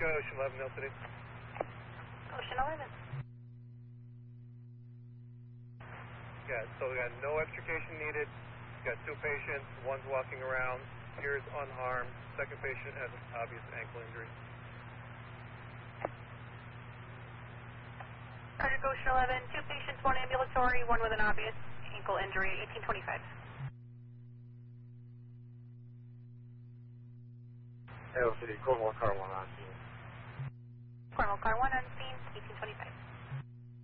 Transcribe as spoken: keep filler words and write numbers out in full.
Ocean eleven, Mill City. Ocean eleven. Yeah, so we got no extrication needed. We got two patients, one's walking around, appears unharmed. Second patient has an obvious ankle injury. Roger, Ocean eleven, two patients, one ambulatory, one with an obvious ankle injury, eighteen twenty-five. Hail City, Cornwall Car one on scene. Cornwall Car one on scene, eighteen twenty-five.